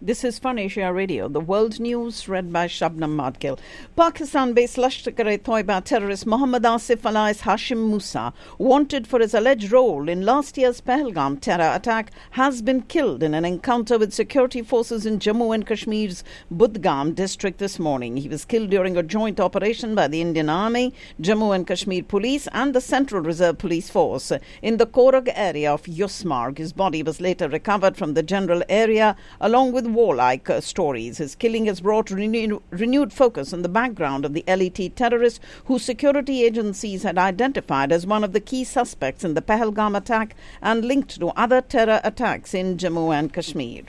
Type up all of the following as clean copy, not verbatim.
This is Fun Asia Radio, the world news read by Shabnam Madgil. Pakistan-based Lashkar-e-Toiba terrorist Mohammad Asif alias Hashim Musa, wanted for his alleged role in last year's Pahalgam terror attack, has been killed in an encounter with security forces in Jammu and Kashmir's Budgam district this morning. He was killed during a joint operation by the Indian Army, Jammu and Kashmir Police and the Central Reserve Police Force in the Korag area of Yusmarg. His body was later recovered from the general area along with warlike stories. His killing has brought renewed focus on the background of the LET terrorist, whose security agencies had identified as one of the key suspects in the Pahalgam attack and linked to other terror attacks in Jammu and Kashmir.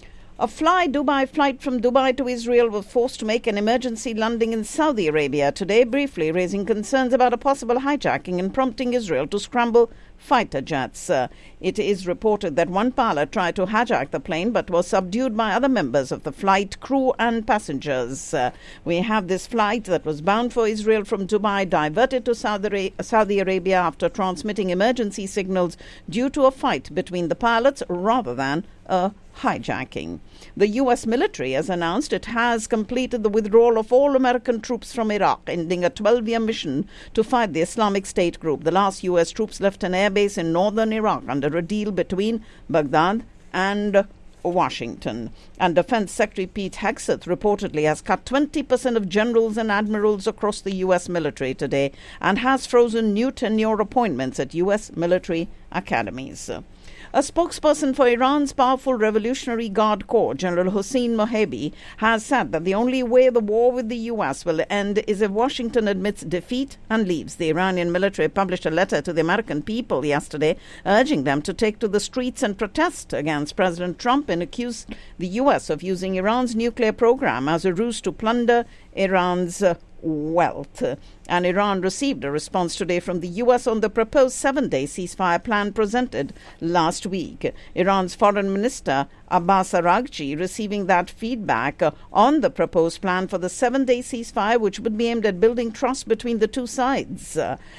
A Dubai flight from Dubai to Israel was forced to make an emergency landing in Saudi Arabia today, briefly raising concerns about a possible hijacking and prompting Israel to scramble fighter jets. It is reported that one pilot tried to hijack the plane but was subdued by other members of the flight, crew and passengers. We have this flight that was bound for Israel from Dubai diverted to Saudi Arabia after transmitting emergency signals due to a fight between the pilots rather than a hijacking. The U.S. military has announced it has completed the withdrawal of all American troops from Iraq, ending a 12-year mission to fight the Islamic State group. The last U.S. troops left an airbase in northern Iraq under a deal between Baghdad and Washington. And Defense Secretary Pete Hegseth reportedly has cut 20% of generals and admirals across the U.S. military today and has frozen new tenure appointments at U.S. military academies. A spokesperson for Iran's powerful Revolutionary Guard Corps, General Hossein Mohabi, has said that the only way the war with the U.S. will end is if Washington admits defeat and leaves. The Iranian military published a letter to the American people yesterday urging them to take to the streets and protest against President Trump and accuse the U.S. of using Iran's nuclear program as a ruse to plunder Iran's wealth. And Iran received a response today from the U.S. on the proposed 7-day ceasefire plan presented last week. Iran's foreign minister Abbas Araghchi receiving that feedback on the proposed plan for the 7-day ceasefire, which would be aimed at building trust between the two sides.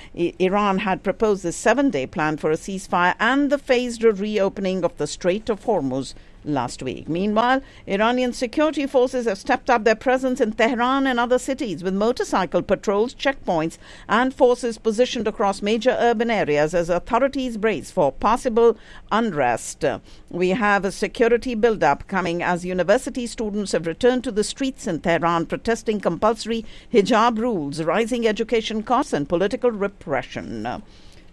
Iran had proposed the 7-day plan for a ceasefire and the phased reopening of the Strait of Hormuz last week. Meanwhile, Iranian security forces have stepped up their presence in Tehran and other cities with motorcycle patrols, checkpoints and forces positioned across major urban areas as authorities brace for possible unrest. We have a security build-up coming as university students have returned to the streets in Tehran protesting compulsory hijab rules, rising education costs and political repression.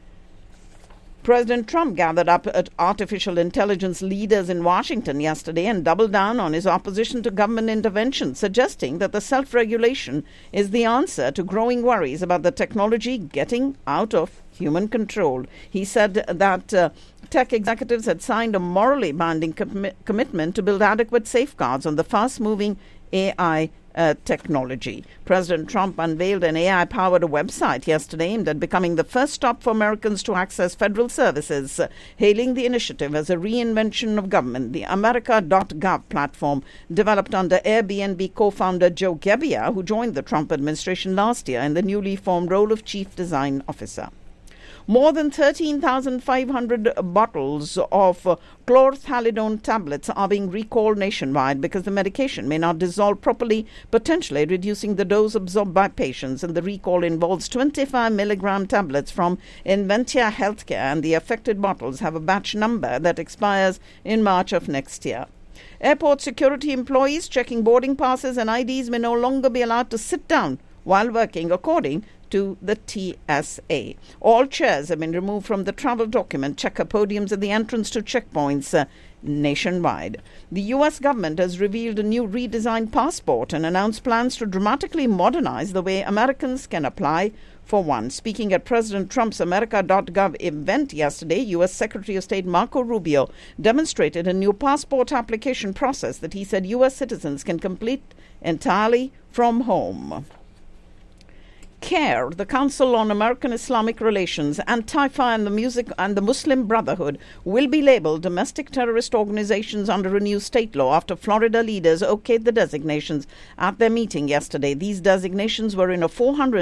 President Trump gathered up artificial intelligence leaders in Washington yesterday and doubled down on his opposition to government intervention, suggesting that the self-regulation is the answer to growing worries about the technology getting out of human control. He said that tech executives had signed a morally binding commitment to build adequate safeguards on the fast-moving AI technology. President Trump unveiled an AI-powered website yesterday aimed at becoming the first stop for Americans to access federal services, hailing the initiative as a reinvention of government. The America.gov platform, developed under Airbnb co-founder Joe Gebbia, who joined the Trump administration last year in the newly formed role of Chief Design Officer. More than 13,500 bottles of chlorthalidone tablets are being recalled nationwide because the medication may not dissolve properly, potentially reducing the dose absorbed by patients. And the recall involves 25 milligram tablets from Inventia Healthcare, and the affected bottles have a batch number that expires in March of next year. Airport security employees checking boarding passes and IDs may no longer be allowed to sit down while working, according to the TSA. All chairs have been removed from the travel document checker podiums at the entrance to checkpoints nationwide. The U.S. government has revealed a new redesigned passport and announced plans to dramatically modernize the way Americans can apply for one. Speaking at President Trump's America.gov event yesterday, U.S. Secretary of State Marco Rubio demonstrated a new passport application process that he said U.S. citizens can complete entirely from home. CARE, the Council on American Islamic Relations, Antifa and the Muslim Brotherhood will be labeled domestic terrorist organizations under a new state law after Florida leaders okayed the designations at their meeting yesterday. These designations were in a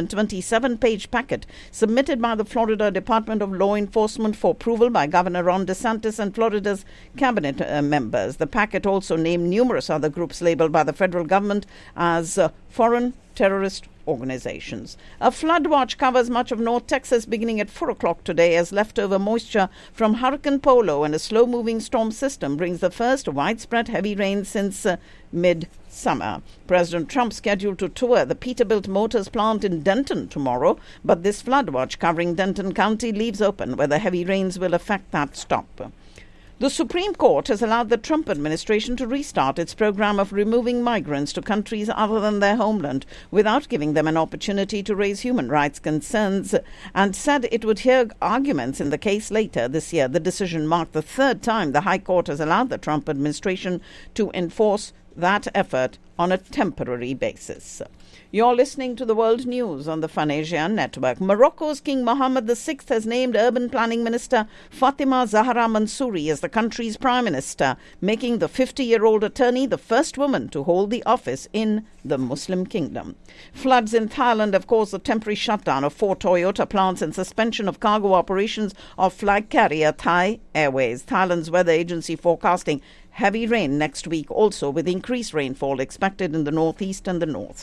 427-page packet submitted by the Florida Department of Law Enforcement for approval by Governor Ron DeSantis and Florida's cabinet members. The packet also named numerous other groups labeled by the federal government as foreign terrorist organizations. A flood watch covers much of North Texas beginning at 4 o'clock today as leftover moisture from Hurricane Polo and a slow-moving storm system brings the first widespread heavy rain since mid-summer. President Trump scheduled to tour the Peterbilt Motors plant in Denton tomorrow, but this flood watch covering Denton County leaves open whether heavy rains will affect that stop. The Supreme Court has allowed the Trump administration to restart its program of removing migrants to countries other than their homeland without giving them an opportunity to raise human rights concerns, and said it would hear arguments in the case later this year. The decision marked the third time the High Court has allowed the Trump administration to enforce that effort on a temporary basis. You're listening to the World News on the Fun Asia Network. Morocco's King Mohammed VI has named Urban Planning Minister Fatima Zahra Mansouri as the country's Prime Minister, making the 50-year-old attorney the first woman to hold the office in the Muslim kingdom. Floods in Thailand have caused the temporary shutdown of 4 Toyota plants and suspension of cargo operations of flag carrier Thai Airways. Thailand's weather agency forecasting heavy rain next week, also with increased rainfall expected in the northeast and the north.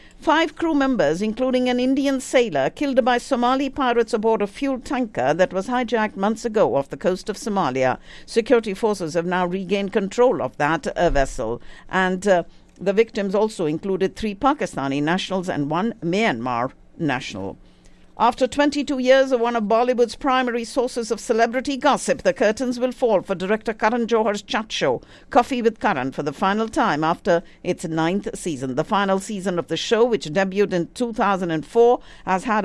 5 crew members, including an Indian sailor, killed by Somali pirates aboard a fuel tanker that was hijacked months ago off the coast of Somalia. Security forces have now regained control of that vessel. And the victims also included 3 Pakistani nationals and 1 Myanmar national. After 22 years of one of Bollywood's primary sources of celebrity gossip, the curtains will fall for director Karan Johar's chat show, Coffee with Karan, for the final time after its 9th season. The final season of the show, which debuted in 2004, has had a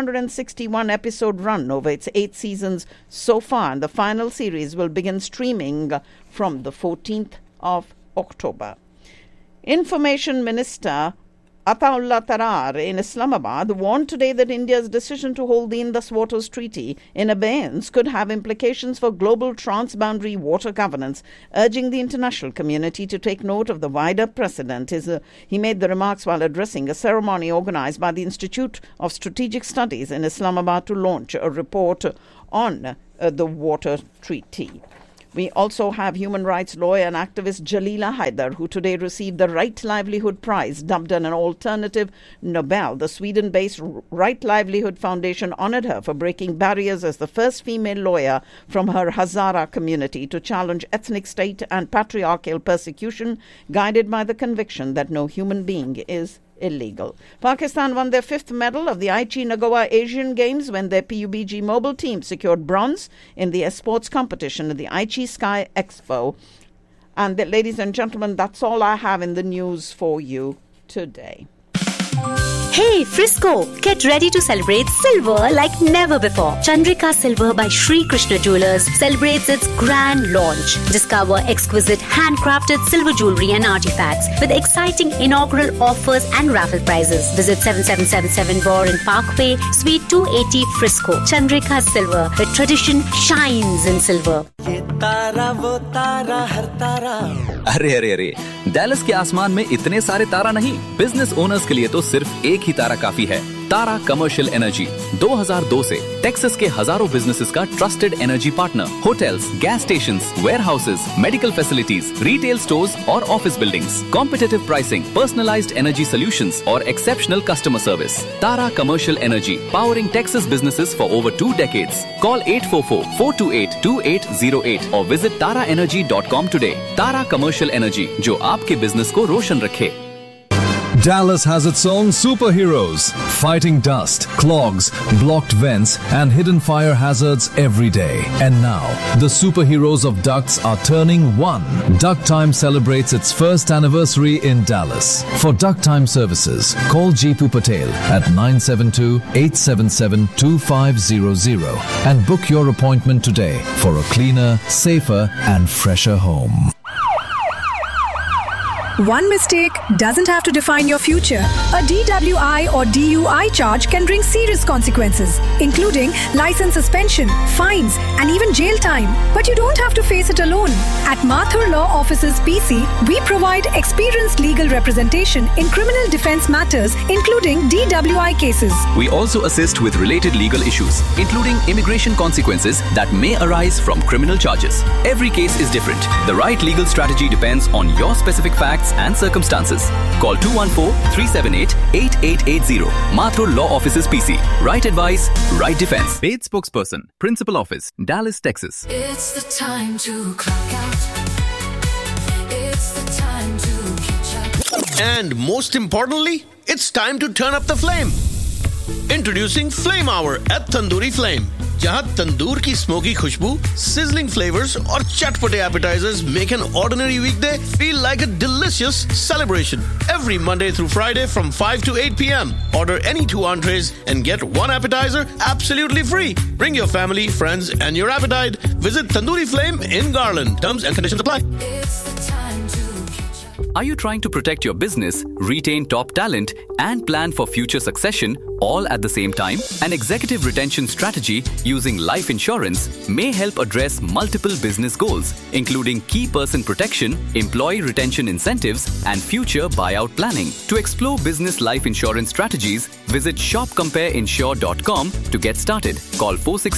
161-episode run over its 8 seasons so far, and the final series will begin streaming from the 14th of October. Information Minister Ataullah Tarar in Islamabad warned today that India's decision to hold the Indus Waters Treaty in abeyance could have implications for global transboundary water governance, urging the international community to take note of the wider precedent. He made the remarks while addressing a ceremony organized by the Institute of Strategic Studies in Islamabad to launch a report on the water treaty. We also have human rights lawyer and activist Jalila Haidar, who today received the Right Livelihood Prize, dubbed an alternative Nobel. The Sweden-based Right Livelihood Foundation honored her for breaking barriers as the first female lawyer from her Hazara community to challenge ethnic state and patriarchal persecution, guided by the conviction that no human being is illegal. Pakistan won their 5th medal of the Aichi Nagoya Asian Games when their PUBG mobile team secured bronze in the sports competition at the Aichi Sky Expo. And ladies and gentlemen, that's all I have in the news for you today. Hey Frisco, get ready to celebrate silver like never before. Chandrika Silver by Sri Krishna Jewelers celebrates its grand launch. Discover exquisite handcrafted silver jewelry and artifacts with exciting inaugural offers and raffle prizes. Visit 7777 Warren Parkway, Suite 280 Frisco. Chandrika Silver, where tradition shines in silver. अरे Dallas के आसमान में इतने सारे तारा नहीं, business owners के लिए तो सिर्फ एक ही तारा काफी है। तारा कमर्शियल एनर्जी 2002 से टेक्सास के हजारों बिजनेसेस का trusted energy partner. Hotels, gas stations, warehouses, medical facilities, retail stores और office buildings, competitive pricing, personalised energy solutions और exceptional customer service. Tara commercial energy, powering Texas businesses for over 2 decades. Call 844-428-2808 or visit taraenergy.com today. Tara commercial energy, जो आपके business को रोशन रखे। Dallas has its own superheroes, fighting dust, clogs, blocked vents, and hidden fire hazards every day. And now, the superheroes of ducts are turning 1. Duct Time celebrates its first anniversary in Dallas. For Duct Time services, call Jeetu Patel at 972-877-2500 and book your appointment today for a cleaner, safer, and fresher home. One mistake doesn't have to define your future. A DWI or DUI charge can bring serious consequences, including license suspension, fines, and even jail time. But you don't have to face it alone. At Mathur Law Offices PC, we provide experienced legal representation in criminal defense matters, including DWI cases. We also assist with related legal issues, including immigration consequences that may arise from criminal charges. Every case is different. The right legal strategy depends on your specific facts and circumstances. Call 214-378-8880. Mathur Law Offices PC. Right advice, right defense. Paid spokesperson, Principal Office, Dallas, Texas. It's the time to clock out. It's the time to catch up. And most importantly, it's time to turn up the flame. Introducing Flame Hour at Tandoori Flame. जहां तंदूर की smoky खुशबू, sizzling flavors और चटपटे appetizers make an ordinary weekday feel like a delicious celebration. Every Monday through Friday from 5 to 8 p.m. Order any 2 entrees and get 1 appetizer absolutely free. Bring your family, friends and your appetite. Visit Tandoori Flame in Garland. Terms and conditions apply. It's the time to catch up. Are you trying to protect your business, retain top talent, and plan for future succession all at the same time? An executive retention strategy using life insurance may help address multiple business goals, including key person protection, employee retention incentives, and future buyout planning. To explore business life insurance strategies, visit shopcompareinsure.com to get started. Call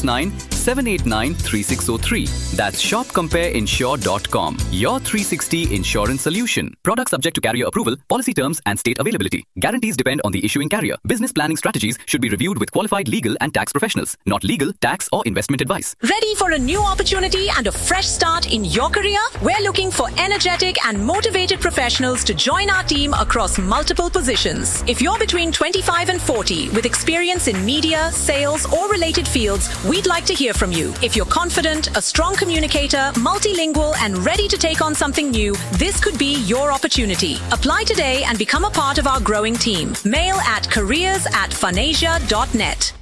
469-789-3603. That's shopcompareinsure.com. Your 360 insurance solution. Product subject to carrier approval, policy terms and state availability. Guarantees depend on the issuing carrier. Business planning strategies should be reviewed with qualified legal and tax professionals, not legal, tax or investment advice. Ready for a new opportunity and a fresh start in your career? We're looking for energetic and motivated professionals to join our team across multiple positions. If you're between 25 and 40 with experience in media, sales or related fields, we'd like to hear from you. If you're confident, a strong communicator, multilingual and ready to take on something new, this could be your opportunity. Apply today and become a part of our growing team. Mail at careers@fanasia.net.